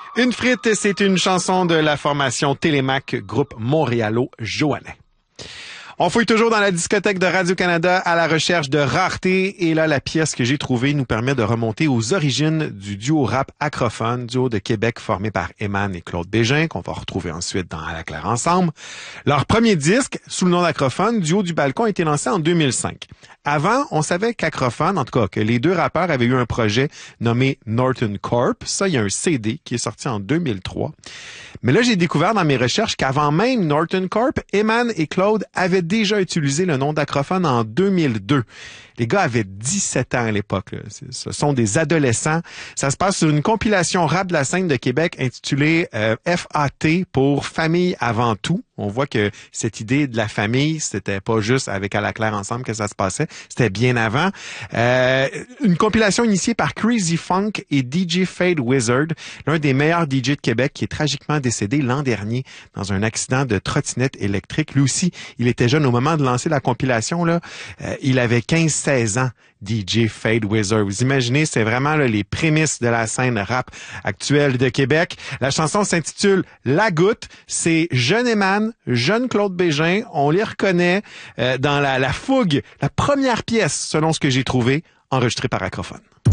Une frite, c'est une chanson de la formation Télémac, groupe montréalo-joannais. On fouille toujours dans la discothèque de Radio-Canada à la recherche de rareté. Et là, la pièce que j'ai trouvée nous permet de remonter aux origines du duo rap Acrophone, duo de Québec formé par Eman et Claude Bégin, qu'on va retrouver ensuite dans À la Claire ensemble. Leur premier disque, sous le nom d'Acrophone, Duo du Balcon, a été lancé en 2005. Avant, on savait qu'Acrophone, en tout cas, que les deux rappeurs avaient eu un projet nommé Norton Corp. Ça, il y a un CD qui est sorti en 2003. Mais là, j'ai découvert dans mes recherches qu'avant même Norton Corp, Eman et Claude avaient déjà utilisé le nom d'Acrophone en 2002. Les gars avaient 17 ans à l'époque. Ce sont des adolescents. Ça se passe sur une compilation rap de la scène de Québec intitulée FAT pour Famille avant tout. On voit que cette idée de la famille, c'était pas juste avec À la Claire ensemble que ça se passait, c'était bien avant. Une compilation initiée par Crazy Funk et DJ Fade Wizard, l'un des meilleurs DJ de Québec qui est tragiquement décédé l'an dernier dans un accident de trottinette électrique. Lui aussi, il était jeune au moment de lancer la compilation. Là, il avait 15-16 ans. DJ Fade Wizard. Vous imaginez, c'est vraiment là, les prémices de la scène rap actuelle de Québec. La chanson s'intitule La Goutte. C'est jeune Eman, jeune Claude Bégin. On les reconnaît dans la fougue, la première pièce, selon ce que j'ai trouvé, enregistrée par Acrophone.